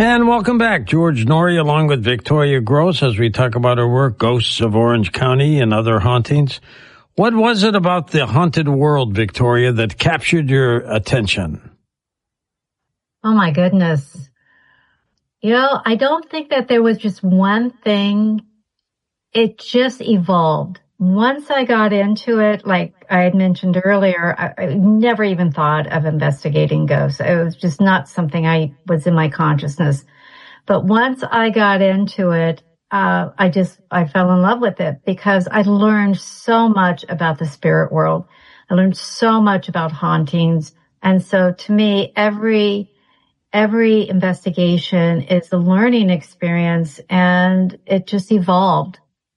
And welcome back. George Noory along with Victoria Gross as we talk about her work, Ghosts of Orange County and Other Hauntings. What was it about the haunted world, Victoria, that captured your attention? Oh, my goodness. I don't think that there was just one thing. It just evolved. Once I got into it, like I had mentioned earlier, I never even thought of investigating ghosts. It was just not something I was in my consciousness. But once I got into it, I fell in love with it because I learned so much about the spirit world. I learned so much about hauntings. And so to me, every investigation is a learning experience, and it just evolved.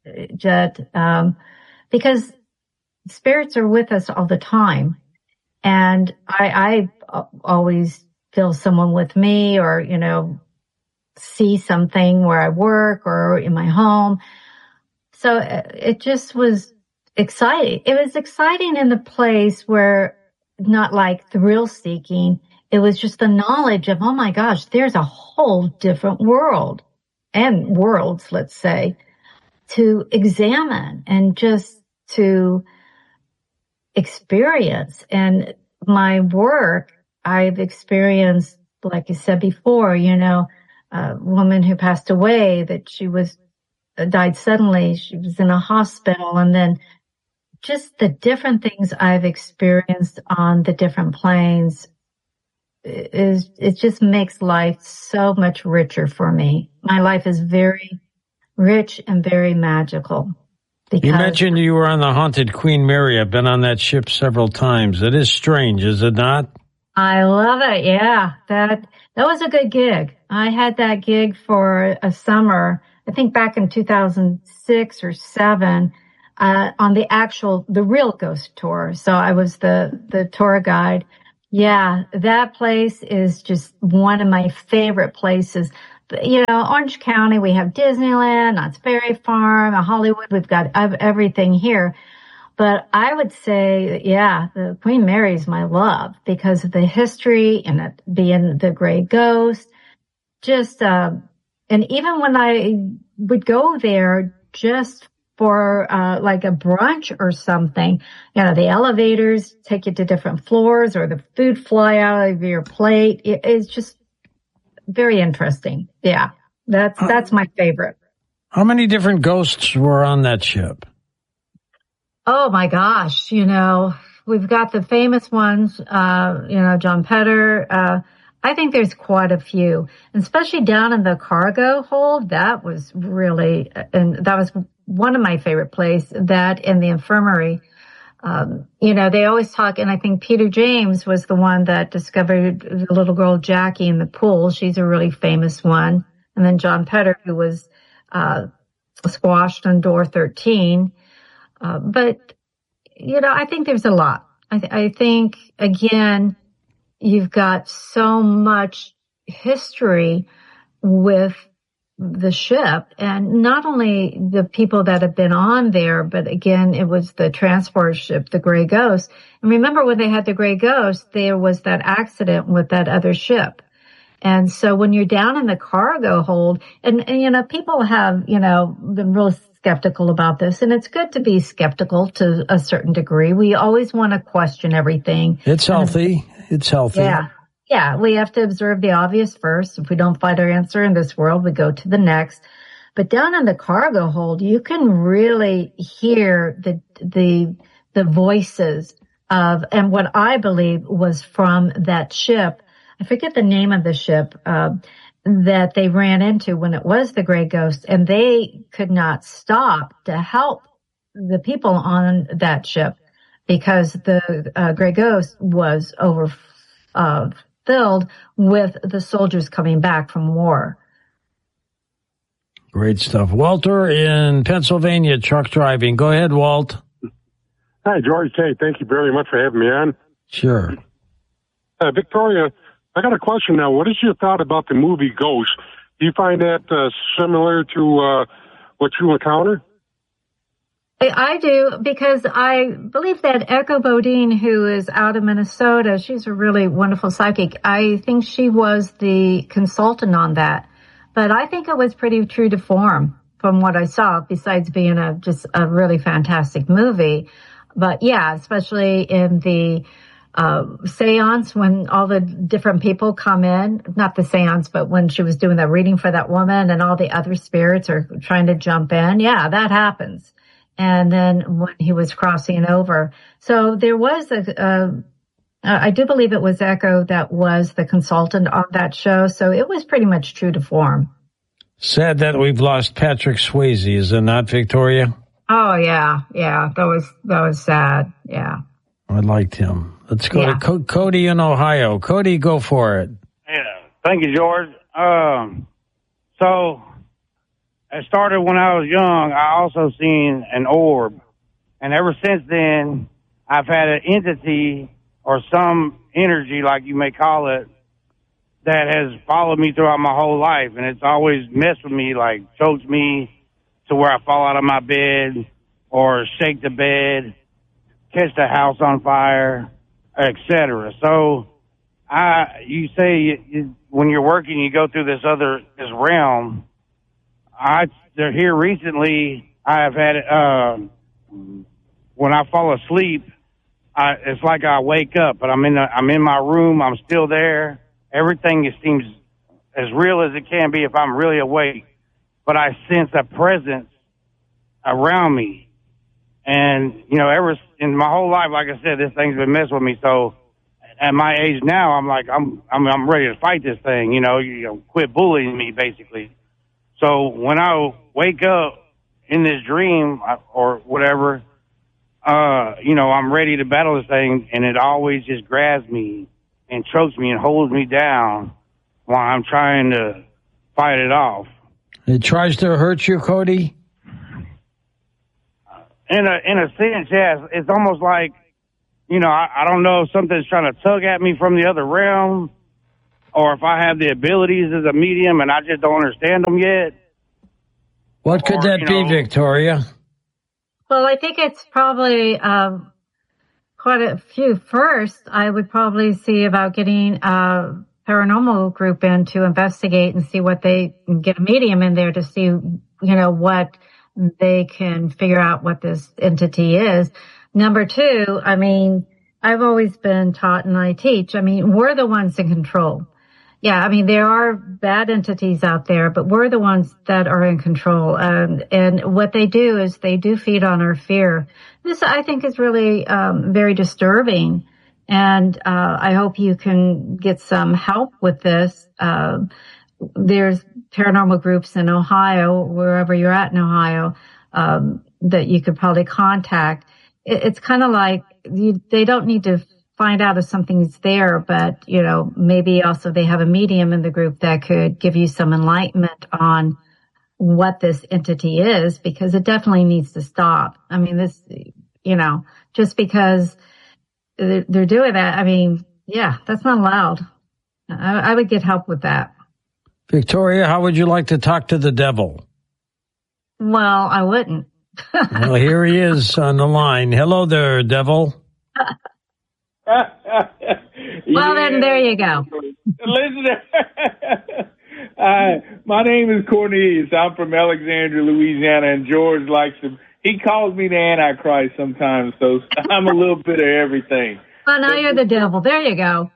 Because spirits are with us all the time. And I always feel someone with me, or, see something where I work or in my home. So it just was exciting. It was exciting in the place where not like thrill seeking. It was just the knowledge of, oh my gosh, there's a whole different world and worlds, let's say, to examine and just to experience. And my work, I've experienced, like I said before, a woman who passed away, that she died suddenly. She was in a hospital, and then just the different things I've experienced on the different planes it just makes life so much richer for me. My life is very rich and very magical. You mentioned you were on the haunted Queen Mary. I've been on that ship several times. It is strange, is it not? I love it. Yeah, that was a good gig. I had that gig for a summer, I think back in 2006 or 7, on the real ghost tour. So I was the tour guide. Yeah, that place is just one of my favorite places. Orange County, we have Disneyland, Knott's Berry Farm, Hollywood, we've got everything here. But I would say, yeah, the Queen Mary is my love because of the history and it being the gray ghost. And even when I would go there just for, like a brunch or something, the elevators take you to different floors or the food fly out of your plate. It's just very interesting. Yeah. That's my favorite. How many different ghosts were on that ship? Oh my gosh. We've got the famous ones, John Petter. I think there's quite a few, and especially down in the cargo hold. That was one of my favorite places, that in the infirmary. They always talk, and I think Peter James was the one that discovered the little girl Jackie in the pool. She's a really famous one. And then John Petter, who was, squashed on door 13. But I think there's a lot. I think, again, you've got so much history with the ship, and not only the people that have been on there, but again, it was the transport ship, the Gray Ghost. And remember when they had the Gray Ghost, there was that accident with that other ship. And so when you're down in the cargo hold, and people have, been real skeptical about this, and it's good to be skeptical to a certain degree. We always want to question everything. It's healthy. It's healthy. Yeah. Yeah, we have to observe the obvious first. If we don't find our answer in this world, we go to the next. But down in the cargo hold, you can really hear the voices of, and what I believe was from that ship. I forget the name of the ship, that they ran into when it was the Gray Ghost, and they could not stop to help the people on that ship because the Gray Ghost was filled with the soldiers coming back from war. Great stuff. Walter in Pennsylvania, truck driving. Go ahead, Walt. Hi, George. Hey, thank you very much for having me on. Sure. Victoria, I got a question now. What is your thought about the movie Ghost? Do you find that similar to what you encounter? I do, because I believe that Echo Bodine, who is out of Minnesota, she's a really wonderful psychic. I think she was the consultant on that, but I think it was pretty true to form from what I saw, besides being just a really fantastic movie. But yeah, especially in the seance, when all the different people come in, not the seance, but when she was doing the reading for that woman and all the other spirits are trying to jump in. Yeah, that happens. And then when he was crossing over. So there was I do believe it was Echo that was the consultant on that show. So it was pretty much true to form. Sad that we've lost Patrick Swayze, is it not, Victoria? Oh, yeah. Yeah. That was sad. Yeah. I liked him. Let's go to Cody in Ohio. Cody, go for it. Yeah. Thank you, George. So it started when I was young. I also seen an orb. And ever since then, I've had an entity or some energy, like you may call it, that has followed me throughout my whole life. And it's always messed with me, like chokes me to where I fall out of my bed or shake the bed, catch the house on fire, etc. So you say when you're working, you go through this realm. They're here recently. I have had when I fall asleep, it's like I wake up, but I'm in my room. I'm still there. Everything seems as real as it can be if I'm really awake. But I sense a presence around me, and ever in my whole life, like I said, this thing's been messing with me. So at my age now, I'm like I'm ready to fight this thing. You quit bullying me, basically. So when I wake up in this dream or whatever, I'm ready to battle this thing, and it always just grabs me and chokes me and holds me down while I'm trying to fight it off. It tries to hurt you, Cody? In a sense, yes. It's almost like, I don't know if something's trying to tug at me from the other realm, or if I have the abilities as a medium and I just don't understand them yet. What could that be, Victoria? Well, I think it's probably quite a few. First, I would probably see about getting a paranormal group in to investigate and see what they get a medium in there to see, what they can figure out what this entity is. Number two, I've always been taught and I teach, we're the ones in control. Yeah, there are bad entities out there, but we're the ones that are in control. And what they do is they do feed on our fear. This, I think, is really very disturbing. And I hope you can get some help with this. There's paranormal groups in Ohio, wherever you're at in Ohio, that you could probably contact. It's kind of like they don't need to find out if something's there, but, maybe also they have a medium in the group that could give you some enlightenment on what this entity is, because it definitely needs to stop. This, just because they're doing that, that's not allowed. I would get help with that. Victoria, how would you like to talk to the devil? Well, I wouldn't. Well, here he is on the line. Hello there, devil. Well, then there you go. Listen, my name is Cornelius. I'm from Alexandria, Louisiana, and George he calls me the Antichrist sometimes, so I'm a little bit of everything. Well, now you're the devil. There you go.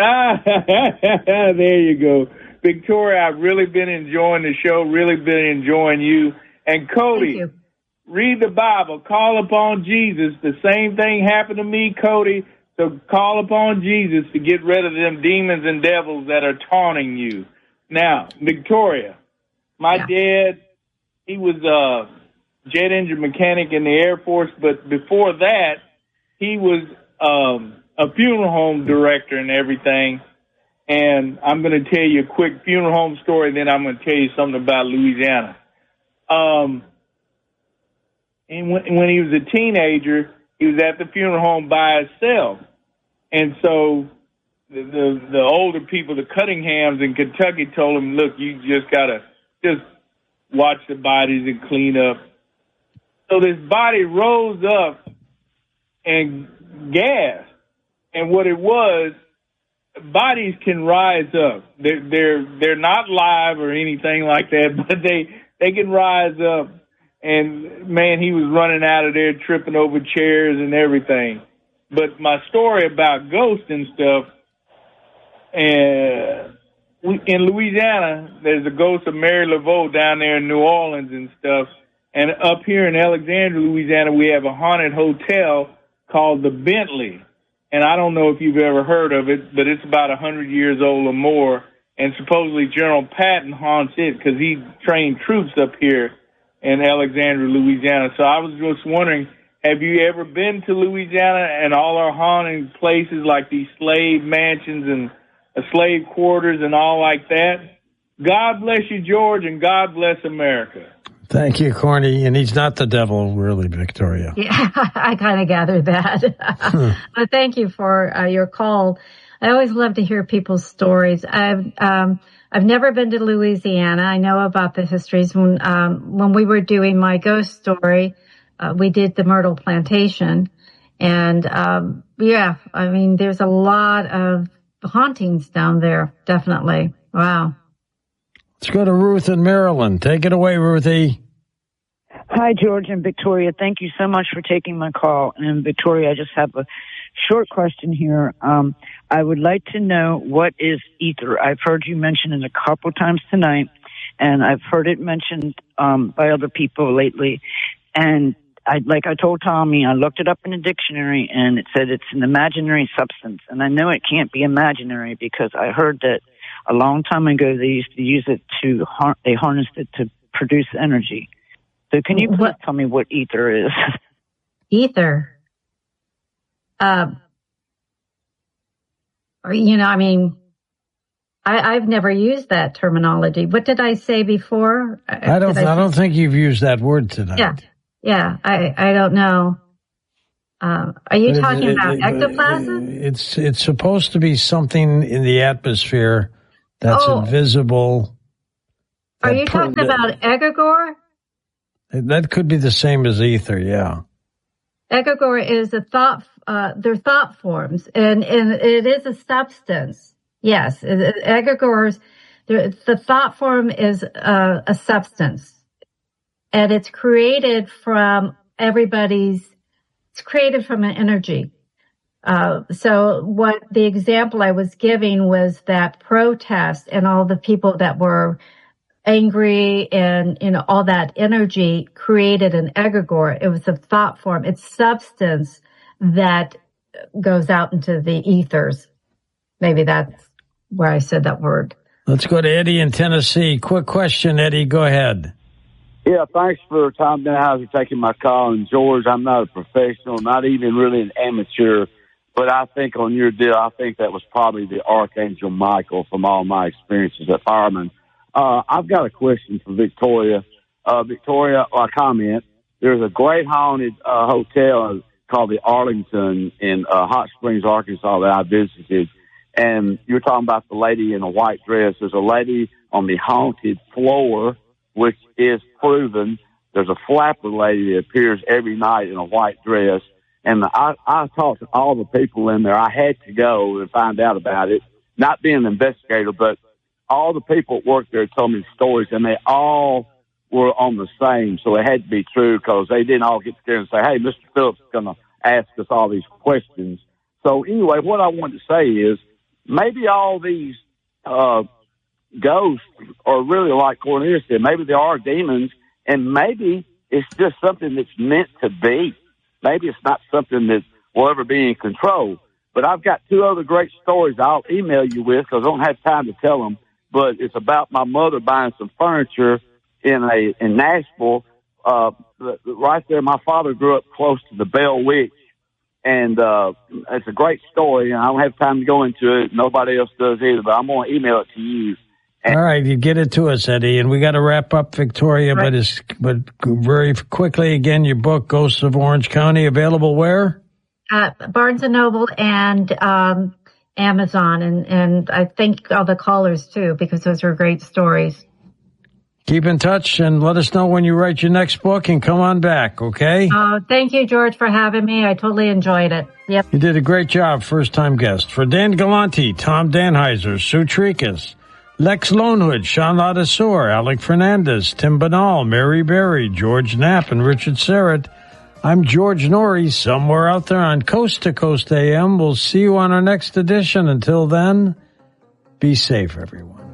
There you go. Victoria, I've really been enjoying the show, really been enjoying you. And Cody, read the Bible, call upon Jesus. The same thing happened to me, Cody. So call upon Jesus to get rid of them demons and devils that are taunting you. Now, Victoria, my dad, he was a jet engine mechanic in the Air Force, but before that, he was a funeral home director and everything. And I'm going to tell you a quick funeral home story, then I'm going to tell you something about Louisiana. And when he was a teenager, he was at the funeral home by himself. And so the older people, the Cunninghams in Kentucky, told him, look, you just got to just watch the bodies and clean up. So this body rose up and gasped. And what it was, bodies can rise up. They're not live or anything like that, but they can rise up. And man, he was running out of there, tripping over chairs and everything. But my story about ghosts and stuff, in Louisiana, there's a ghost of Mary Laveau down there in New Orleans and stuff. And up here in Alexandria, Louisiana, we have a haunted hotel called the Bentley. And I don't know if you've ever heard of it, but it's about 100 years old or more. And supposedly General Patton haunts it because he trained troops up here in Alexandria, Louisiana. So I was just wondering, have you ever been to Louisiana and all our haunted places like these slave mansions and slave quarters and all like that? God bless you, George, and God bless America. Thank you, Corny. And he's not the devil, really, Victoria. Yeah, I kind of gathered that. But thank you for your call. I always love to hear people's stories. I've never been to Louisiana. I know about the histories. When we were doing my ghost story, we did the Myrtle Plantation. And, yeah, I mean, there's a lot of hauntings down there. Definitely. Wow. Let's go to Ruth in Maryland. Take it away, Ruthie. Hi, George and Victoria. Thank you so much for taking my call. And Victoria, I just have a short question here. I would like to know, what is ether? I've heard you mention it a couple times tonight, and I've heard it mentioned by other people lately. And like I told Tommy, I looked it up in a dictionary, and it said it's an imaginary substance. And I know it can't be imaginary because I heard that a long time ago they used to use it they harnessed it to produce energy. So can you please tell me what ether is? Ether. I've never used that terminology. What did I say before? I don't think you've used that word tonight. Yeah. I don't know. Are you talking about ectoplasm? It's supposed to be something in the atmosphere that's invisible. Are you talking about egregore? That could be the same as ether, yeah. Egregore is they're thought forms, and it is a substance. Yes, egregores, the thought form is a substance, and it's created from it's created from an energy. So what the example I was giving was that protest and all the people that were angry and, all that energy created an egregore. It was a thought form. It's substance that goes out into the ethers. Maybe that's where I said that word. Let's go to Eddie in Tennessee. Quick question, Eddie. Go ahead. Yeah, thanks for Tom Denhauser taking my call. And George, I'm not a professional, not even really an amateur, but I think on your deal, I think that was probably the Archangel Michael from all my experiences at Fireman. I've got a question for Victoria. Victoria, a comment. There's a great haunted hotel called the Arlington in Hot Springs, Arkansas that I visited. And you're talking about the lady in a white dress. There's a lady on the haunted floor, which is proven. There's a flapper lady that appears every night in a white dress. And I talked to all the people in there. I had to go and find out about it, not being an investigator, but all the people that worked there told me stories, and they all were on the same, so it had to be true because they didn't all get together and say, hey, Mr. Phillips is going to ask us all these questions. So anyway, what I wanted to say is maybe all these ghosts are really like Cornelius said. Maybe they are demons, and maybe it's just something that's meant to be. Maybe it's not something that will ever be in control. But I've got two other great stories I'll email you with because I don't have time to tell them. But it's about my mother buying some furniture in Nashville. Right there, my father grew up close to the Bell Witch, and it's a great story. And I don't have time to go into it. Nobody else does either. But I'm going to email it to you. All right, you get it to us, Eddie, and we got to wrap up, Victoria. Right. But very quickly again, your book, Ghosts of Orange County, available where? Barnes and Noble and Amazon, and I thank all the callers too because those were great stories. Keep in touch and let us know when you write your next book and come on back, okay? Thank you, George, for having me. I totally enjoyed it. Yep. You did a great job, first-time guest. For Dan Galante, Tom Danheiser, Sue Tricas, Lex Lonehood, Sean Ladasur, Alec Fernandez, Tim Banal, Mary Berry, George Knapp, and Richard Serrett, I'm George Norrie, somewhere out there on Coast to Coast AM. We'll see you on our next edition. Until then, be safe, everyone.